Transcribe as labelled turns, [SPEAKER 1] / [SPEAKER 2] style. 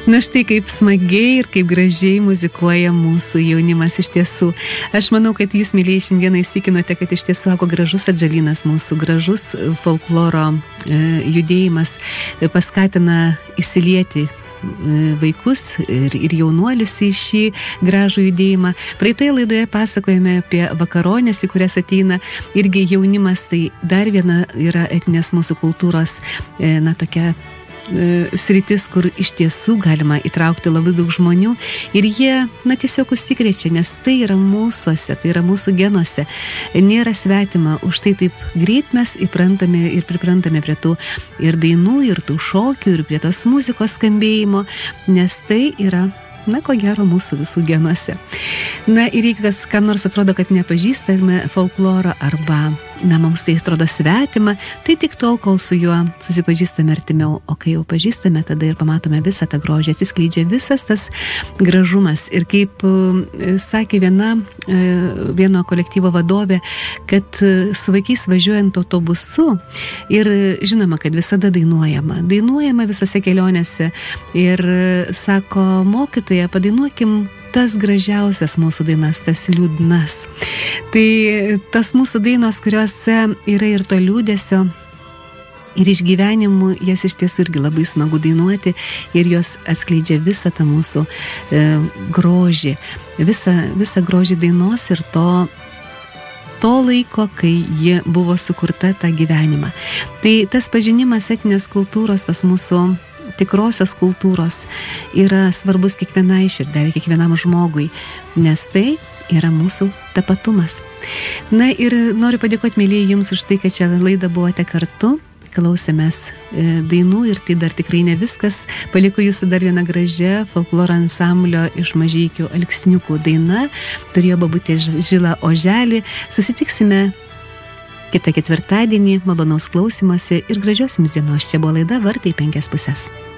[SPEAKER 1] Na štai kaip smagiai ir kaip gražiai muzikuoja mūsų jaunimas iš tiesų. Aš manau, kad jūs, mėlyje, šiandieną įsikinote, kad iš tiesų ako gražus Atžalynas mūsų, gražus folkloro judėjimas paskatina įsilieti vaikus ir jaunuolius į šį gražų judėjimą. Praeitoje laidoje pasakojame apie vakaronės, į kurias ateina irgi jaunimas, tai dar viena yra etninės mūsų kultūros, tokia sritis, kur iš tiesų galima įtraukti labai daug žmonių ir jie, tiesiog užsikrečia, nes tai yra mūsuose, tai yra mūsų genuose, nėra svetima, už tai taip greit mes įprantame ir priprantame prie tų ir dainų, ir tų šokių, ir prie tos muzikos skambėjimo, nes tai yra, ko gero, mūsų visų genuose. Ir jeigu kam nors atrodo, kad nepažįstame folklorą arba mums tai atrodo svetima, tai tik tol, kol su juo susipažįstame artimiau, o kai jau pažįstame, tada ir pamatome visą tą grožį, atsiskleidžia visas tas gražumas. Ir kaip sakė vieno kolektyvo vadovė, kad su vaikais važiuojant autobusu ir žinoma, kad visada dainuojama visose kelionėse ir sako, mokytoja, padainuokim tas gražiausias mūsų dainas, tas liūdnas. Tai tas mūsų dainos, kuriuose yra ir to liūdesio, ir išgyvenimų, jas iš tiesų irgi labai smagu dainuoti ir jos atskleidžia visą tą mūsų grožį, visą grožį dainos ir to laiko, kai ji buvo sukurta tą gyvenimą. Tai tas pažinimas etninės kultūros, tos mūsų tikrosios kultūros yra svarbus kiekvienai širdai, kiekvienam žmogui, nes tai yra mūsų tapatumas. Ir noriu padėkoti, mėlyje, jums už tai, kad čia laidą buvote kartu, klausėmės dainų ir tai dar tikrai ne viskas. Paliko jūsų dar viena gražia folkloro ansamblio iš Mažeikių Alksniukų daina, turėjo babutė Žila Oželį. Susitiksime kitą ketvirtadienį, malonaus klausymosi ir gražios jums dienos. Čia buvo laida Vartai 5 pusės.